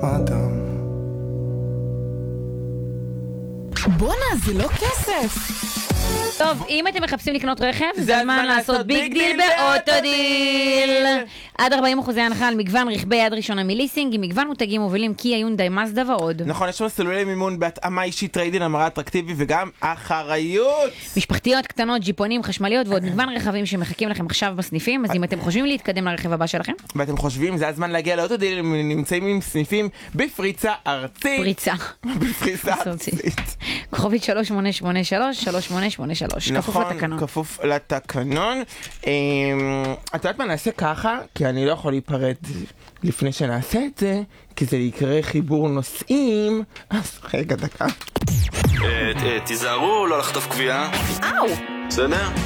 אדם. בונה, זה לא כסף. טוב, אם אתם מחפשים לקנות רכב, זה הזמן לעשות ביג דיל באוטודיל. עד 40% הנחה על מגוון רכבי יד ראשונה מליסינג, עם מגוון מותגים מובילים קיה, יונדאי, מאזדה ועוד. נכון, יש מסלולי מימון בהתאמה אישית, טריידין, המרה אטרקטיבי וגם אחריות. משפחתיות קטנות, ג'יפונים, חשמליות ועוד מגוון רכבים שמחכים לכם עכשיו בסניפים. אז אם אתם חושבים להתקדם לרכב הבא שלכם, ואתם חושבים, זה הזמן להגיע לאוטודיל, הם נמצאים עם סניפים בפריצה ארצית. פריצה. בפריצה ארצית. כוכבית 3883, 3883. כפוף לתקנון. כפוף לתקנון. את יודעת מה, נעשה ככה, כי אני לא יכול להיפרד לפני שנעשה את זה, כי זה יקרה חיבור נושאים. אז רגע, דקה. תיזהרו לא לחטוף קביעה. אאו! בסדר?